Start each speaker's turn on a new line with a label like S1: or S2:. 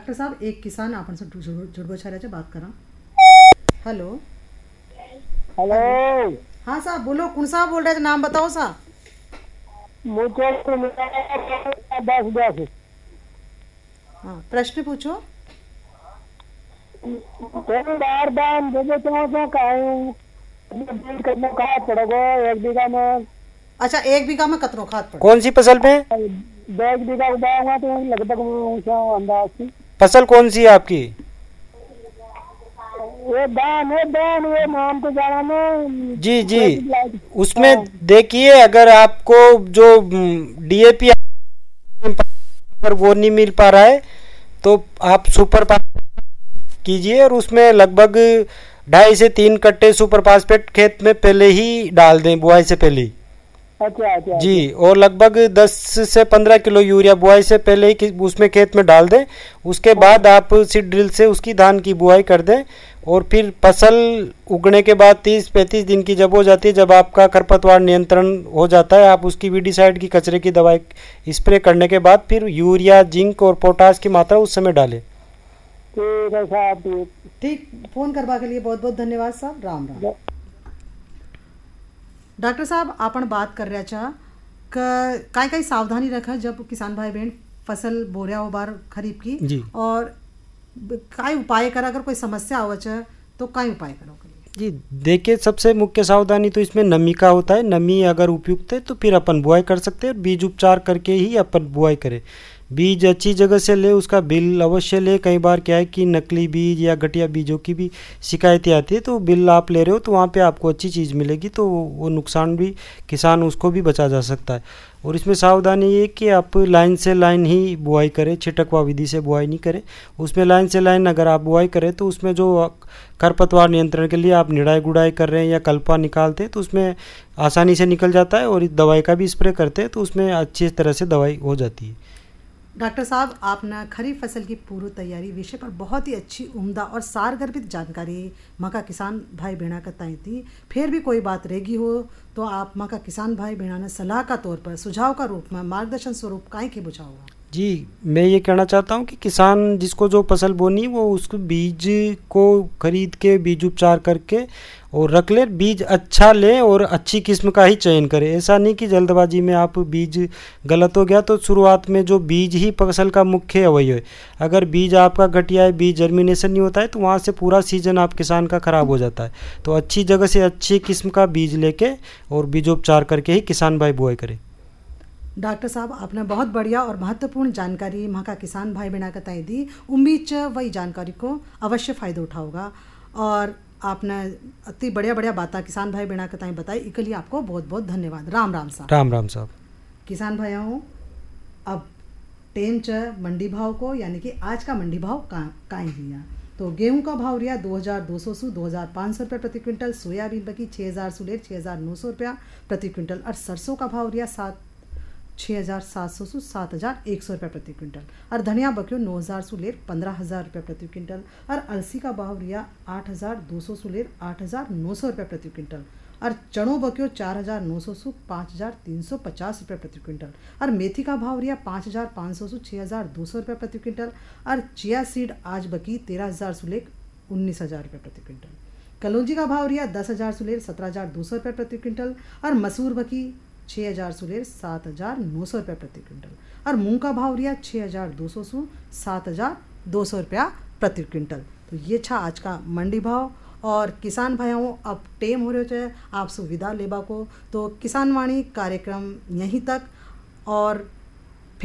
S1: Doctor साहब एक किसान आपन से जुड़बो छा रहे बात करा। Hello
S2: hello.
S1: हाँ साहब बोलो, कौन साहब बोल रहे थे, नाम बताओ साहब।
S2: मुझे 10 10
S1: हाँ प्रश्न पूछो।
S2: बार दाम जैसे तो करना कहा पड़ेगा 1 बीघा में।
S1: अच्छा 1 बीघा में कतरो खाद पड़े?
S3: कौन सी फसल पे?
S2: 10 बीघा उगाऊंगा तो लगभग ऊंचा अंदाज से।
S3: फसल कौन सी है आपकी?
S2: ये नाम तो जाना ना।
S3: जी जी, उसमें देखिए अगर आपको जो डीएपी अगर वो नहीं मिल पा रहा है तो आप सुपर कीजिए और उसमें लगभग 2.5 से 3 कट्टे सुपर फास्फेट खेत में पहले ही डाल दें, बुआई से पहले ही।
S2: अच्छा
S3: जी, और लगभग 10 से 15 किलो यूरिया बुआई से पहले ही उसमें खेत में डाल दें। उसके बाद आप सीड ड्रिल से उसकी धान की बुआई कर दें और फिर फसल उगने के बाद 30-35 दिन की जब हो जाती है, जब आपका खरपतवार नियंत्रण हो जाता है, आप उसकी वीडीसाइड की कचरे की दवाई स्प्रे करने के बाद फिर यूरिया, जिंक और पोटास की मात्रा उस समय डालें।
S2: ठीक है साहब।
S1: ठीक, फोन करवा के लिए बहुत बहुत धन्यवाद साहब। राम राम। डॉक्टर साहब आपन बात कर रहा छा काई काई सावधानी रखा जब किसान भाई बहन फसल बोरिया हो बार खरीफ की
S3: जी।
S1: और काई उपाय करा, अगर कोई समस्या हो तो काई उपाय करो?
S3: जी देखिए, सबसे मुख्य सावधानी तो इसमें नमी का होता है। नमी अगर उपयुक्त है तो फिर अपन बुआई कर सकते हैं। बीज उपचार करके ही अपन बुआई करें। बीज अच्छी जगह से ले, उसका बिल अवश्य ले। कई बार क्या है कि नकली बीज या घटिया बीजों की भी शिकायतें आती है, तो बिल आप ले रहे हो तो वहाँ पे आपको अच्छी चीज़ मिलेगी, तो वो नुकसान भी किसान उसको भी बचा जा सकता है। और इसमें सावधानी ये कि आप लाइन से लाइन ही बुआई करें, छिटकवा विधि से बुआई नहीं करें। उसमें लाइन से लाइन अगर आप बुआई करें तो उसमें जो खरपतवार नियंत्रण के लिए आप निड़ाई गुड़ाई कर रहे हैं या कल्पा निकालते हैं तो उसमें आसानी से निकल जाता है। और इस दवाई का भी स्प्रे करते हैं तो उसमें अच्छी तरह से दवाई हो जाती है।
S1: डॉक्टर साहब आपने खरीफ फसल की पूर्व तैयारी विषय पर बहुत ही अच्छी, उम्दा और सारगर्भित जानकारी मका किसान भाई बहना का ताई थी। फिर भी कोई बात रहेगी हो तो आप मका किसान भाई बहना ने सलाह का तौर पर, सुझाव का रूप में, मार्गदर्शन स्वरूप काहे की बुझाओगा?
S3: जी, मैं ये कहना चाहता हूँ कि किसान जिसको जो फसल बोनी वो उसको बीज को खरीद के बीज उपचार करके और रख ले। बीज अच्छा ले और अच्छी किस्म का ही चयन करे। ऐसा नहीं कि जल्दबाजी में आप बीज गलत हो गया तो शुरुआत में जो बीज ही फसल का मुख्य अवयव है, अगर बीज आपका घटिया है, बीज जर्मिनेशन नहीं होता है तो वहाँ से पूरा सीजन आप किसान का खराब हो जाता है। तो अच्छी जगह से अच्छी किस्म का बीज लेके और बीजोपचार करके ही किसान भाई बुआई करे।
S1: डॉक्टर साहब आपने बहुत बढ़िया और महत्वपूर्ण जानकारी मका किसान भाई बहना का ताई दी। उम्मीद वही जानकारी को अवश्य फ़ायदा उठाओगा और आपने अति बढ़िया बढ़िया बातें किसान भाई बहना का ताई बताई। इसके लिए आपको बहुत बहुत धन्यवाद। राम राम साहब।
S3: राम राम साहब।
S1: किसान भाइयों, अब टेम मंडी भाव को, यानी कि आज का मंडी भाव काई हिया तो गेहूं का भाव रिया 2200 से 2500 रुपये प्रति क्विंटल, सोयाबीन बकी 6000 से 6900 रुपया प्रति क्विंटल और सरसों का भाव रिया 6700 से 7100 रुपये प्रति क्विंटल और धनिया बक्यो 9000 से 15000 रुपये प्रति क्विंटल और अलसी का भाव रिया 8200 से 8900 रुपये प्रति क्विंटल और चणों बक्यो 4900 से 5350 रुपये प्रति क्विंटल और मेथी का भाव रिया 5500 से 6200 रुपये प्रति क्विंटल और चिया सीड आज बकी 13000 से 19000 रुपये प्रति क्विंटल। कलौंजी का भाव रिया 10000 से 17200 रुपये प्रति क्विंटल और मसूर बकी 6000 से 7900 रुपये प्रति क्विंटल और मूंग का भाव रिया 6200 से 7200 रुपया प्रति क्विंटल। तो ये था आज का मंडी भाव। और किसान भाइयों, अब टेम हो रहे हो आप सुविधा लेबा को, तो किसान वाणी कार्यक्रम यहीं तक और